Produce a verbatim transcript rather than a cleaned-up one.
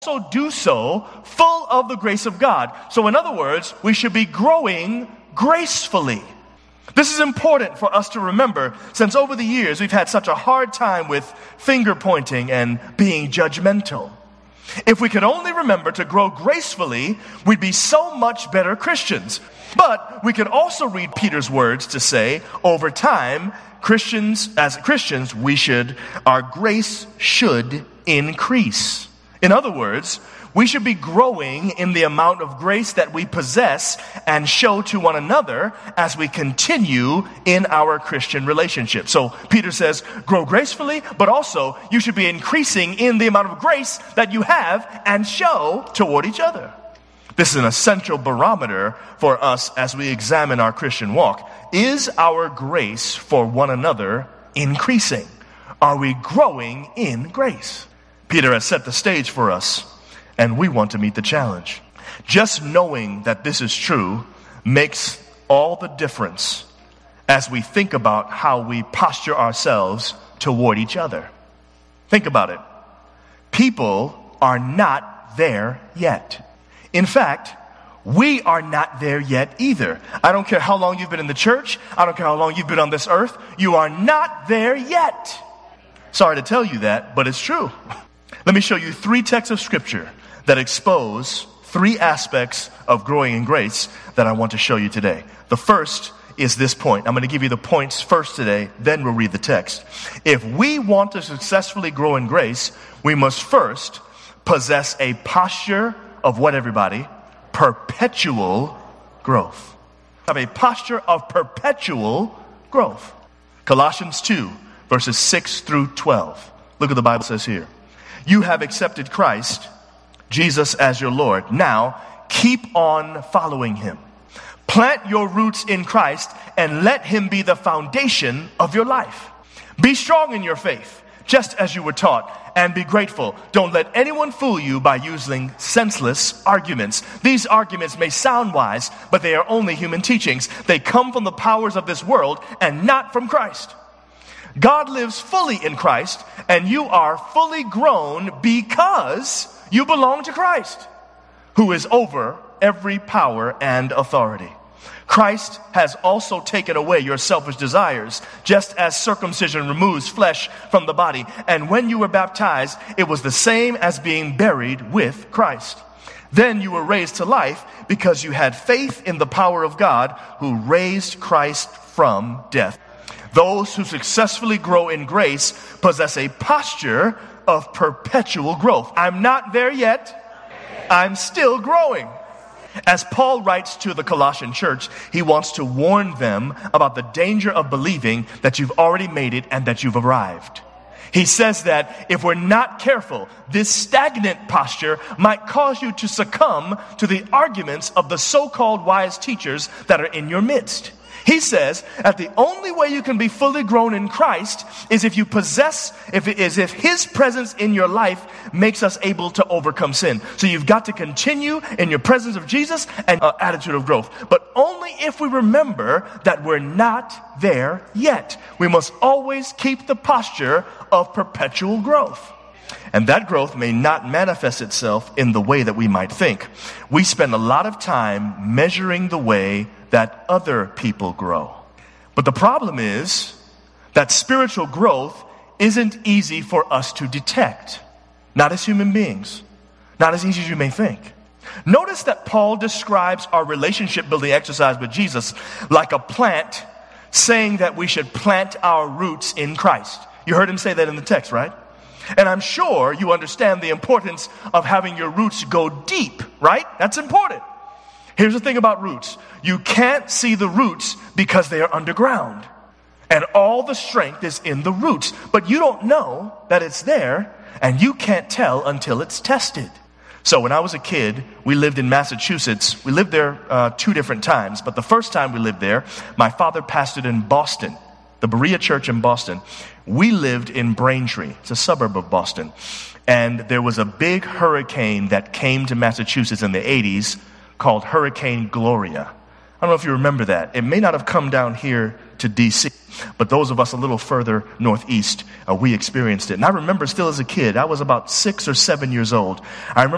also do so full of the grace of God. So in other words, we should be growing gracefully. This is important for us to remember, since over the years we've had such a hard time with finger pointing and being judgmental. If we could only remember to grow gracefully, we'd be so much better Christians. But we could also read Peter's words to say, over time, Christians, as Christians, we should, our grace should increase. In other words, we should be growing in the amount of grace that we possess and show to one another as we continue in our Christian relationship. So Peter says, grow gracefully, but also you should be increasing in the amount of grace that you have and show toward each other. This is an essential barometer for us as we examine our Christian walk. Is our grace for one another increasing? Are we growing in grace? Peter has set the stage for us, and we want to meet the challenge. Just knowing that this is true makes all the difference as we think about how we posture ourselves toward each other. Think about it. People are not there yet. In fact, we are not there yet either. I don't care how long you've been in the church. I don't care how long you've been on this earth. You are not there yet. Sorry to tell you that, but it's true. Let me show you three texts of Scripture that expose three aspects of growing in grace that I want to show you today. The first is this point. I'm going to give you the points first today, then we'll read the text. If we want to successfully grow in grace, we must first possess a posture of what, everybody? Perpetual growth. Have a posture of perpetual growth. Colossians two, verses six through twelve. Look what the Bible says here. You have accepted Christ, Jesus, as your Lord. Now, keep on following him. Plant your roots in Christ and let him be the foundation of your life. Be strong in your faith, just as you were taught, and be grateful. Don't let anyone fool you by using senseless arguments. These arguments may sound wise, but they are only human teachings. They come from the powers of this world and not from Christ. God lives fully in Christ, and you are fully grown because you belong to Christ, who is over every power and authority. Christ has also taken away your selfish desires, just as circumcision removes flesh from the body. And when you were baptized, it was the same as being buried with Christ. Then you were raised to life because you had faith in the power of God who raised Christ from death. Those who successfully grow in grace possess a posture of perpetual growth. I'm not there yet. I'm still growing. As Paul writes to the Colossian church, he wants to warn them about the danger of believing that you've already made it and that you've arrived. He says that if we're not careful, this stagnant posture might cause you to succumb to the arguments of the so-called wise teachers that are in your midst. He says that the only way you can be fully grown in Christ is if you possess, if it is if his presence in your life makes us able to overcome sin. So you've got to continue in your presence of Jesus and uh, attitude of growth. But only if we remember that we're not there yet. We must always keep the posture of perpetual growth. And that growth may not manifest itself in the way that we might think. We spend a lot of time measuring the way that other people grow. But the problem is that spiritual growth isn't easy for us to detect. Not as human beings. Not as easy as you may think. Notice that Paul describes our relationship building exercise with Jesus like a plant, saying that we should plant our roots in Christ. You heard him say that in the text, right? And I'm sure you understand the importance of having your roots go deep, right? That's important. Here's the thing about roots. You can't see the roots because they are underground. And all the strength is in the roots. But you don't know that it's there, and you can't tell until it's tested. So when I was a kid, we lived in Massachusetts. We lived there uh, two different times. But the first time we lived there, my father pastored in Boston, the Berea Church in Boston. We lived in Braintree. It's a suburb of Boston. And there was a big hurricane that came to Massachusetts in the eighties called Hurricane Gloria. I don't know if you remember that. It may not have come down here to D C, but those of us a little further northeast, uh, we experienced it. And I remember still as a kid, I was about six or seven years old. I remember